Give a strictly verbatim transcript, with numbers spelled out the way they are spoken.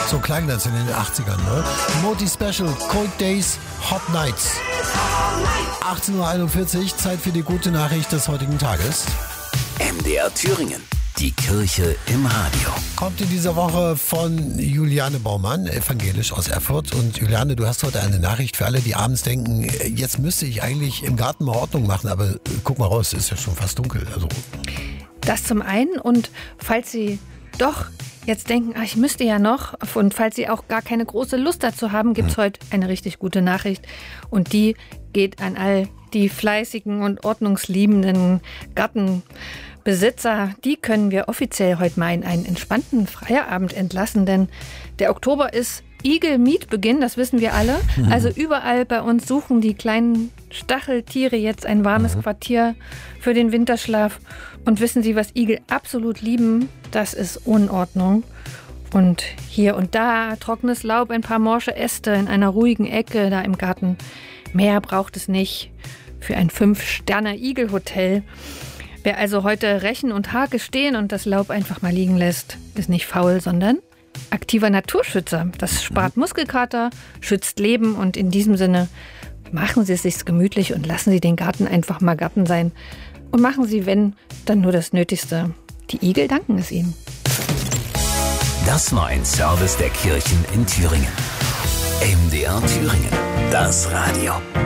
So klang das in den achtzigern, ne? Moti Special, Cold Days, Hot Nights. achtzehn Uhr einundvierzig, Zeit für die gute Nachricht des heutigen Tages. M D R Thüringen, die Kirche im Radio. Kommt in dieser Woche von Juliane Baumann, evangelisch aus Erfurt. Und Juliane, du hast heute eine Nachricht für alle, die abends denken, jetzt müsste ich eigentlich im Garten mal Ordnung machen, aber guck mal raus, es ist ja schon fast dunkel. Also. Das zum einen, und falls Sie doch jetzt denken, ach, ich müsste ja noch, und falls Sie auch gar keine große Lust dazu haben, gibt es hm. heute eine richtig gute Nachricht. Und die geht an all die fleißigen und ordnungsliebenden Gartenbesitzer. Die können wir offiziell heute mal in einen entspannten Feierabend entlassen, denn der Oktober ist Igel-Mietbeginn, das wissen wir alle. Mhm. Also überall bei uns suchen die kleinen Stacheltiere jetzt ein warmes mhm. Quartier für den Winterschlaf. Und wissen Sie, was Igel absolut lieben? Das ist Unordnung. Und hier und da trockenes Laub, ein paar morsche Äste in einer ruhigen Ecke da im Garten. Mehr braucht es nicht für ein Fünf-Sterne-Igel-Hotel. Wer also heute Rechen und Hake stehen und das Laub einfach mal liegen lässt, ist nicht faul, sondern aktiver Naturschützer. Das spart Muskelkater, schützt Leben, und in diesem Sinne machen Sie es sich gemütlich und lassen Sie den Garten einfach mal Garten sein. Und machen Sie, wenn, dann nur das Nötigste. Die Igel danken es Ihnen. Das war ein Service der Kirchen in Thüringen. M D R Thüringen, das Radio.